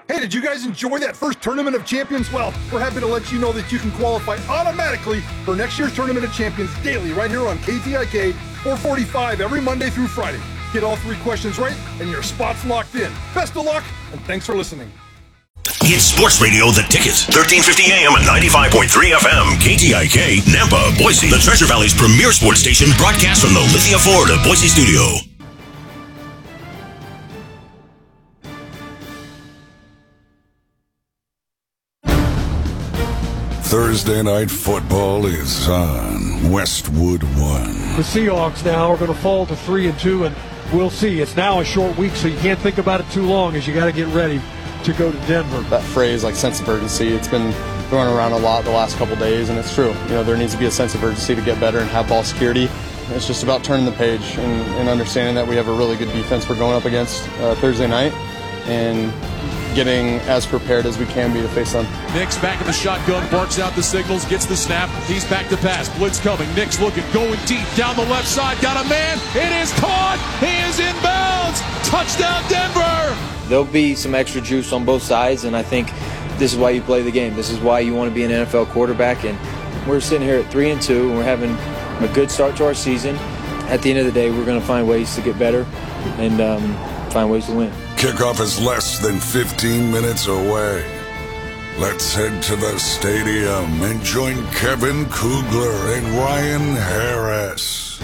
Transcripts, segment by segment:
Hey, did you guys enjoy that first Tournament of Champions? Well, we're happy to let you know that you can qualify automatically for next year's Tournament of Champions daily right here on KTIK 445 every Monday through Friday. Get all 3 questions right and your spot's locked in. Best of luck, and thanks for listening. It's Sports Radio The Ticket, 1350 AM and 95.3 FM, KTIK, Nampa, Boise, the Treasure Valley's premier sports station, broadcast from the Lithia Florida Boise studio. Thursday night football is on Westwood One. The Seahawks now are going to fall to 3-2, and we'll see. It's now a short week, so you can't think about it too long as you got to get ready to go to Denver. That phrase, like sense of urgency, it's been thrown around a lot the last couple days, and it's true. You know, there needs to be a sense of urgency to get better and have ball security. It's just about turning the page and understanding that we have a really good defense we're going up against Thursday night, and getting as prepared as we can be to face them. Nix back in the shotgun, barks out the signals, gets the snap. He's back to pass. Blitz coming. Nix looking, going deep down the left side. Got a man. It is caught. He is inbounds. Touchdown, Denver. There'll be some extra juice on both sides, and I think this is why you play the game. This is why you want to be an NFL quarterback. And we're sitting here at 3-2, and we're having a good start to our season. At the end of the day, we're going to find ways to get better and find ways to win. Kickoff is less than 15 minutes away. Let's head to the stadium and join Kevin Kugler and Ryan Harris.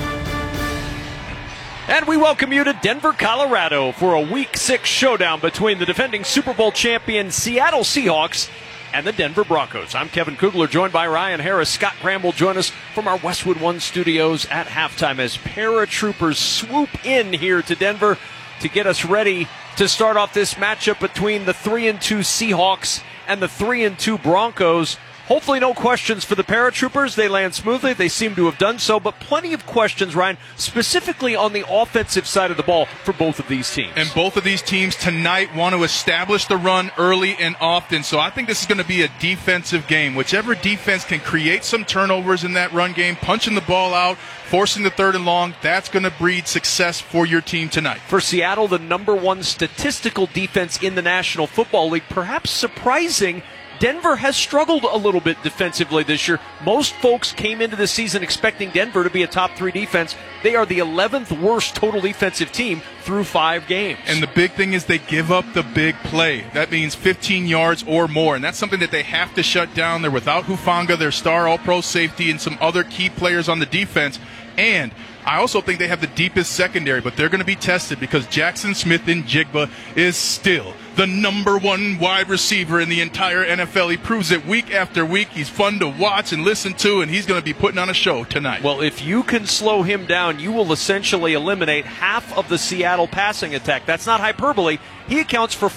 And we welcome you to Denver, Colorado for a Week 6 showdown between the defending Super Bowl champion Seattle Seahawks and the Denver Broncos. I'm Kevin Kugler, joined by Ryan Harris. Scott Graham will join us from our Westwood One studios at halftime as paratroopers swoop in here to Denver to get us ready to start off this matchup between the 3-2 Seahawks and the 3-2 Broncos. Hopefully no questions for the paratroopers. They land smoothly. They seem to have done so, but plenty of questions, Ryan, specifically on the offensive side of the ball for both of these teams. And both of these teams tonight want to establish the run early and often, so I think this is going to be a defensive game. Whichever defense can create some turnovers in that run game, punching the ball out, forcing the 3rd and long, that's going to breed success for your team tonight. For Seattle, the number 1 statistical defense in the National Football League, perhaps surprising. Denver has struggled a little bit defensively this year. Most folks came into the season expecting Denver to be a top 3 defense. They are the 11th worst total defensive team through 5 games. And the big thing is they give up the big play. That means 15 yards or more, and that's something that they have to shut down. They're without Hufanga, their star all-pro safety, and some other key players on the defense. And I also think they have the deepest secondary, but they're going to be tested because Jackson Smith-Njigba is still the number 1 wide receiver in the entire NFL. He proves it week after week. He's fun to watch and listen to, and he's going to be putting on a show tonight. Well, if you can slow him down, you will essentially eliminate half of the Seattle passing attack. That's not hyperbole. He accounts for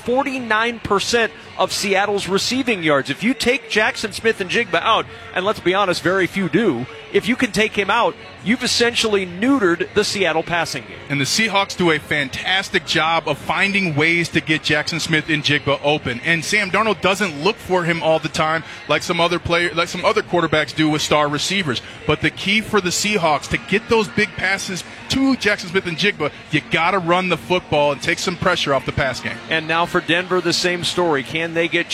49% of Seattle's receiving yards. If you take Jackson Smith-Njigba out, and let's be honest, very few do, if you can take him out, you've essentially neutered the Seattle passing game. And the Seahawks do a fantastic job of finding ways to get Jackson Smith-Njigba open. And Sam Darnold doesn't look for him all the time like some other quarterbacks do with star receivers. But the key for the Seahawks to get those big passes to Jackson Smith-Njigba, you got to run the football and take some pressure off the pass game. And now for Denver, the same story. Can they get